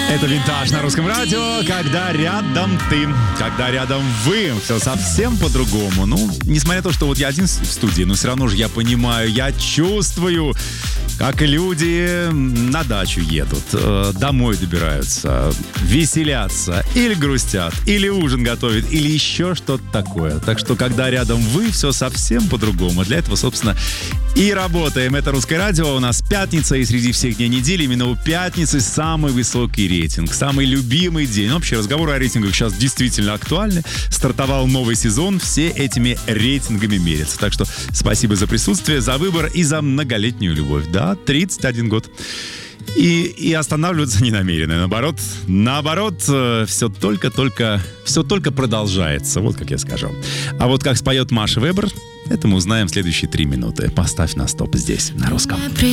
Это «Винтаж» на Русском радио. Когда рядом ты, когда рядом вы, все совсем по-другому. Ну, несмотря на то, что вот я один в студии, но все равно же я понимаю, я чувствую, как люди на дачу едут, домой добираются, веселятся, или грустят, или ужин готовят, или еще что-то такое. Так что, когда рядом вы, все совсем по-другому. Для этого, собственно, и работаем. Это «Русское радио». У нас пятница, и среди всех дней недели именно у пятницы самый высокий рейтинг, самый любимый день. Ну, вообще, разговоры о рейтингах сейчас действительно актуальны. Стартовал новый сезон, все этими рейтингами мерятся. Так что спасибо за присутствие, за выбор и за многолетнюю любовь. Да, 31 год. И останавливаться не намерены. Наоборот, все только продолжается. Вот как я скажу. А вот как споет Маша Вебер, это мы узнаем в следующие 3 минуты. Поставь на стоп здесь, на Русском.